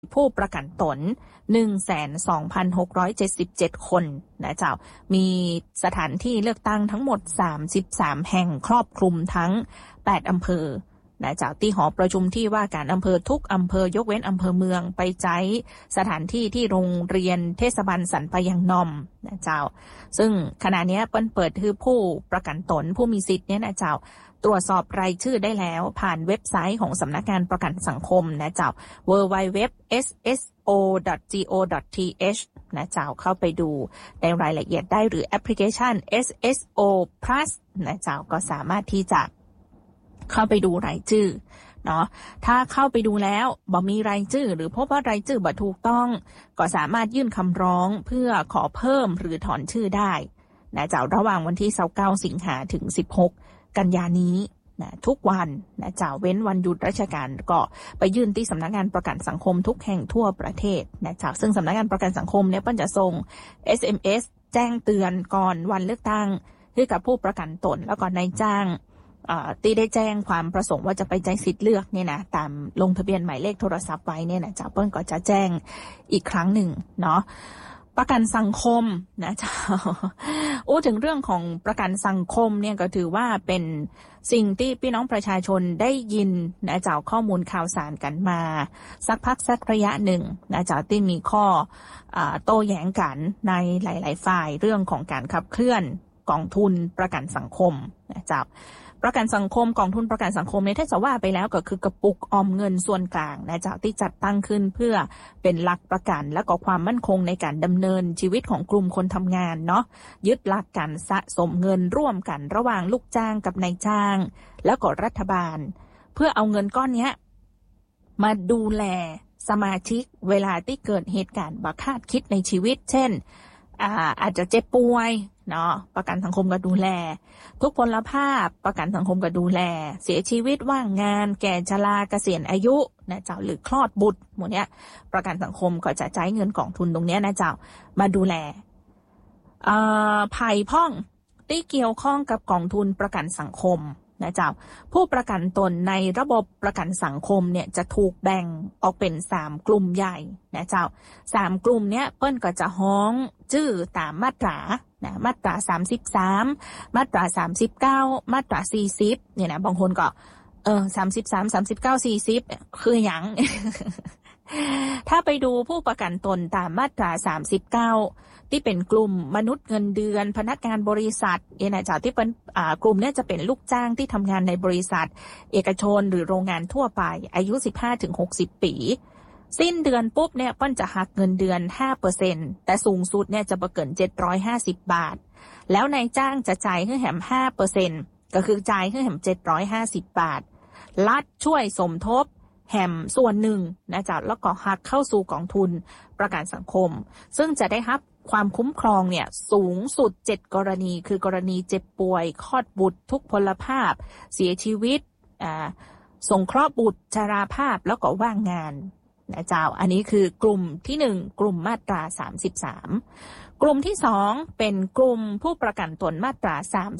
ผู้ประกันตน 12,677 คนนะเจ้ามีสถานที่เลือกตั้งทั้งหมด33แห่งครอบคลุมทั้ง8อำเภอนะเจ้าที่หอประชุมที่ว่าการอำเภอทุกอำเภอยกเว้นอำเภอเมืองไปใช้สถานที่ที่โรงเรียนเทศบาลสันปะยังนอมนะเจ้าซึ่งขณะนี้เปิดคือผู้ประกันตนผู้มีสิทธิ์เนี่ยนะเจ้าตรวจสอบรายชื่อได้แล้วผ่านเว็บไซต์ของสำนักงานประกันสังคมนะเจ้า www.sso.go.th นะเจ้าเข้าไปดูในรายละเอียดได้หรือแอปพลิเคชัน SSO Plus นะเจ้าก็สามารถที่จะเข้าไปดูรายชื่อเนาะถ้าเข้าไปดูแล้วบ่มีรายชื่อหรือพบว่ารายชื่อบ่ถูกต้องก็สามารถยื่นคำร้องเพื่อขอเพิ่มหรือถอนชื่อได้นะเจ้าระหว่างวันที่29สิงหาถึง16กันยานี้นะทุกวันนะเจ้าเว้นวันหยุดราชการก็ไปยื่นที่สำนักงานประกันสังคมทุกแห่งทั่วประเทศนะเจ้าซึ่งสำนักงานประกันสังคมเนี่ยเปิ้นจะส่ง SMS แจ้งเตือนก่อนวันเลือกตั้งให้กับผู้ประกันตนแล้วก็นายจ้างที่ได้แจ้งความประสงค์ว่าจะไปใช้สิทธิ์เลือกเนี่ยนะตามลงทะเบียนหมายเลขโทรศัพท์ไว้เนี่ยนะเจ้าเปิ้นก็จะแจ้งอีกครั้งหนึ่งเนาะประกันสังคมนะเจ้าถึงเรื่องของประกันสังคมเนี่ยก็ถือว่าเป็นสิ่งที่พี่น้องประชาชนได้ยินนะเจ้าข้อมูลข่าวสารกันมาสักพักสักระยะหนึ่งนะเจ้าที่มีข้อโต้แย้งกันในหลายๆฝ่ายเรื่องของการขับเคลื่อนกองทุนประกันสังคมนะเจ้าประกันสังคมกองทุนประกันสังคมเนี่ยถ้าจะว่าไปแล้วก็คือกระปุกออมเงินส่วนกลางนะเจ้าที่จัดตั้งขึ้นเพื่อเป็นหลักประกันและก็ความมั่นคงในการดำเนินชีวิตของกลุ่มคนทำงานเนาะยึดหลักการสะสมเงินร่วมกันระหว่างลูกจ้างกับนายจ้างแล้วก็รัฐบาลเพื่อเอาเงินก้อนนี้มาดูแลสมาชิกเวลาที่เกิดเหตุการณ์บ่คาดคิดในชีวิตเช่นอาจจะเจ็บป่วยเนาะประกันสังคมก็ดูแลทุกพลภาพประกันสังคมก็ดูแลเสียชีวิตว่างงานแก่ชราเกษียณอายุนะเจ้าหรือคลอดบุตรหมดเนี้ยประกันสังคมก็จะใช้เงินกองทุนตรงเนี้ยนะเจ้ามาดูแลภัยพ้องที่เกี่ยวข้องกับกองทุนประกันสังคมนะเจ้าผู้ประกันตนในระบบประกันสังคมเนี่ยจะถูกแบ่งออกเป็น3กลุ่มใหญ่นะเจ้า3กลุ่มเนี้ยเปิ้นก็จะฮ้องชื่อตามมาตรานะมาตรา33มาตรา39มาตรา40เนี่ยนะบางคนก็33 39 40คือหยัง ถ้าไปดูผู้ประกันตนตามมาตรา39ที่เป็นกลุ่มมนุษย์เงินเดือนพนักงานบริษัทนะจ๊ะที่เป็นกลุ่มนี้จะเป็นลูกจ้างที่ทำงานในบริษัทเอกชนหรือโรงงานทั่วไปอายุ 15-60 ปีสิ้นเดือนปุ๊บเนี่ยเปิ้นจะหักเงินเดือน 5% แต่สูงสุดเนี่ยจะบ่เกิน750 บาทแล้วนายจ้างจะจ่ายให้แหม 5% ก็คือจ่ายให้แหม750 บาทรัฐช่วยสมทบแหมส่วนหนึ่งนะจ๊ะแล้วก็หักเข้าสู่กองทุนประกันสังคมซึ่งจะได้รับความคุ้มครองเนี่ยสูงสุด7กรณีคือกรณีเจ็บป่วยคลอดบุตรทุกพลภาพเสียชีวิตสงเคราะห์บุตรชราภาพแล้วก็ว่างงานนะเจ้าอันนี้คือกลุ่มที่1กลุ่มมาตรา33กลุ่มที่2เป็นกลุ่มผู้ประกันตนมาตรา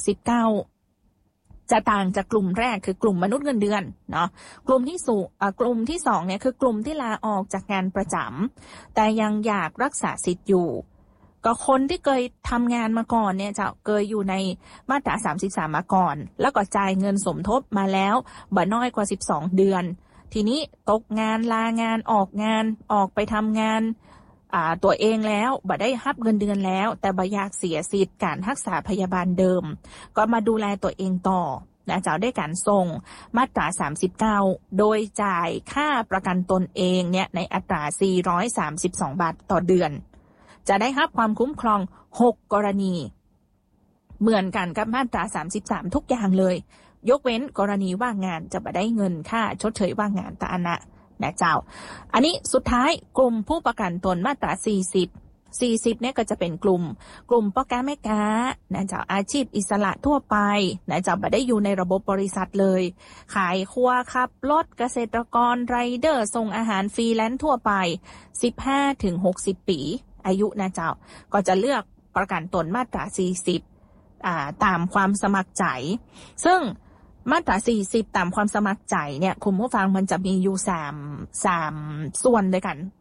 39จะต่างจากกลุ่มแรกคือกลุ่มมนุษย์เงินเดือนเนาะกลุ่มที่2เนี่ยคือกลุ่มที่ลาออกจากงานประจำแต่ยังอยากรักษาสิทธิ์อยู่ก็คนที่เคยทำงานมาก่อนเนี่ยจะเคยอยู่ในมาตรา33มาก่อนแล้วก็จ่ายเงินสมทบมาแล้วบ่น้อยกว่า12เดือนทีนี้ตกงานลางานออกไปทำงานตัวเองแล้วบ่ได้รับเงินเดือนแล้วแต่บ่อยากเสียสิทธิ์การรักษาพยาบาลเดิมก็มาดูแลตัวเองต่อนะเจ้าได้การส่งมาตรา39โดยจ่ายค่าประกันตนเองเนี่ยในอัตรา432 บาทต่อเดือนจะได้รับความคุ้มครอง6กรณีเหมือนกันกับมาตรา33ทุกอย่างเลยยกเว้นกรณีว่างงานจะบ่ได้เงินค่าชดเชยว่างงานตานะเจ้าอันนี้สุดท้ายกลุ่มผู้ประกันตนมาตรา40เนี่ยก็จะเป็นกลุ่มพ่อค้าแม่ค้านะเจ้าอาชีพอิสระทั่วไปนะเจ้าบ่ได้อยู่ในระบบบริษัทเลยขายครัวขับรถเกษตรกรไรเดอร์ส่งอาหารฟรีแลนซ์ทั่วไป 15-60 ปีอายุนะเจ้าก็จะเลือกประกันตนมาตรา40ตามความสมัครใจซึ่งมาตรา40ตามความสมัครใจเนี่ยคุณผู้ฟังมันจะมีอยู่สามส่วนด้วยกัน